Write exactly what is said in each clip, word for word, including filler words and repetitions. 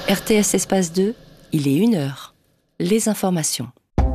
R T S Espace deux, il est une heure. Les informations.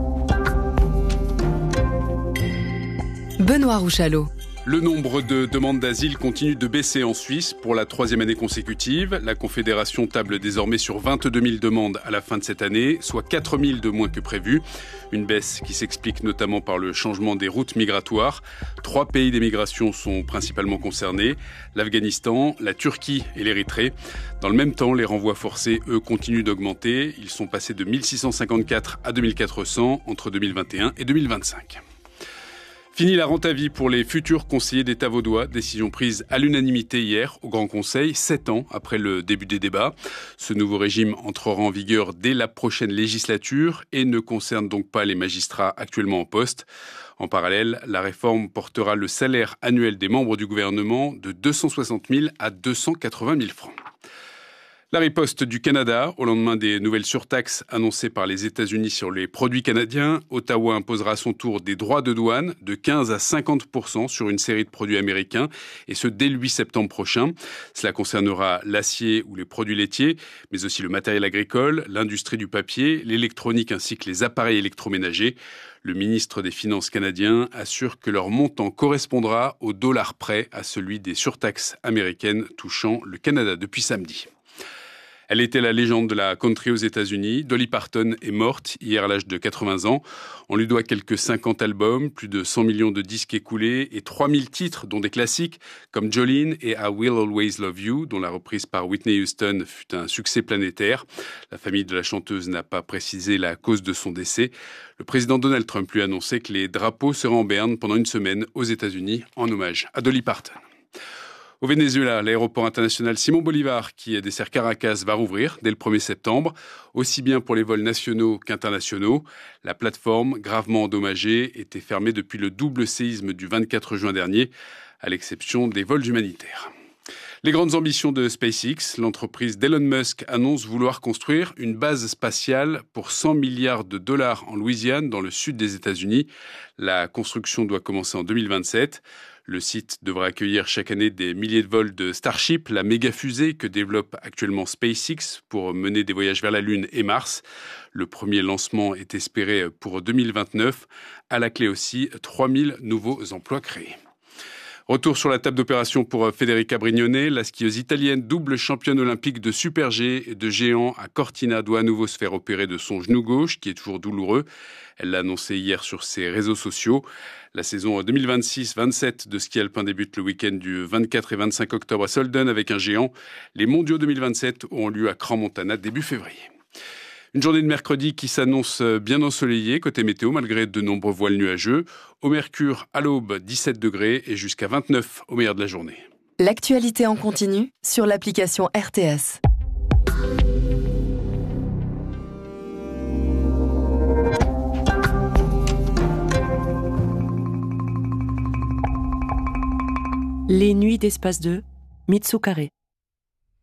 Benoît Rouchalot. Le nombre de demandes d'asile continue de baisser en Suisse pour la troisième année consécutive. La Confédération table désormais sur vingt-deux mille demandes à la fin de cette année, soit quatre mille de moins que prévu. Une baisse qui s'explique notamment par le changement des routes migratoires. Trois pays d'émigration sont principalement concernés, l'Afghanistan, la Turquie et l'Érythrée. Dans le même temps, les renvois forcés, eux, continuent d'augmenter. Ils sont passés de mille six cent cinquante-quatre à deux mille quatre cents entre deux mille vingt et un et deux mille vingt-cinq. Fini la rente à vie pour les futurs conseillers d'État vaudois. Décision prise à l'unanimité hier au Grand Conseil, sept ans après le début des débats. Ce nouveau régime entrera en vigueur dès la prochaine législature et ne concerne donc pas les magistrats actuellement en poste. En parallèle, la réforme portera le salaire annuel des membres du gouvernement de deux cent soixante mille à deux cent quatre-vingt mille francs. La riposte du Canada, au lendemain des nouvelles surtaxes annoncées par les États-Unis sur les produits canadiens, Ottawa imposera à son tour des droits de douane de quinze à cinquante pour cent sur une série de produits américains, et ce dès le huit septembre prochain. Cela concernera l'acier ou les produits laitiers, mais aussi le matériel agricole, l'industrie du papier, l'électronique ainsi que les appareils électroménagers. Le ministre des Finances canadien assure que leur montant correspondra au dollar près à celui des surtaxes américaines touchant le Canada depuis samedi. Elle était la légende de la country aux États-Unis. Dolly Parton est morte hier à l'âge de quatre-vingts ans. On lui doit quelques cinquante albums, plus de cent millions de disques écoulés et trois mille titres, dont des classiques comme Jolene et I Will Always Love You, dont la reprise par Whitney Houston fut un succès planétaire. La famille de la chanteuse n'a pas précisé la cause de son décès. Le président Donald Trump lui a annoncé que les drapeaux seraient en berne pendant une semaine aux États-Unis en hommage à Dolly Parton. Au Venezuela, l'aéroport international Simón Bolívar, qui dessert Caracas, va rouvrir dès le premier septembre, aussi bien pour les vols nationaux qu'internationaux. La plateforme, gravement endommagée, était fermée depuis le double séisme du vingt-quatre juin dernier, à l'exception des vols humanitaires. Les grandes ambitions de SpaceX, l'entreprise d'Elon Musk annonce vouloir construire une base spatiale pour cent milliards de dollars en Louisiane, dans le sud des États-Unis. La construction doit commencer en deux mille vingt-sept. Le site devra accueillir chaque année des milliers de vols de Starship, la méga fusée que développe actuellement SpaceX pour mener des voyages vers la Lune et Mars. Le premier lancement est espéré pour deux mille vingt-neuf. À la clé aussi, trois mille nouveaux emplois créés. Retour sur la table d'opération pour Federica Brignone. La skieuse italienne, double championne olympique de Super G et de géant à Cortina, doit à nouveau se faire opérer de son genou gauche, qui est toujours douloureux. Elle l'a annoncé hier sur ses réseaux sociaux. La saison deux mille vingt-six vingt-sept de ski alpin débute le week-end du vingt-quatre et vingt-cinq octobre à Solden avec un géant. Les mondiaux deux mille vingt-sept auront lieu à Crans-Montana début février. Une journée de mercredi qui s'annonce bien ensoleillée côté météo malgré de nombreux voiles nuageux. Au Mercure, à l'aube, dix-sept degrés et jusqu'à vingt-neuf au meilleur de la journée. L'actualité en continu sur l'application R T S. Les nuits d'Espace deux, Mitsukare.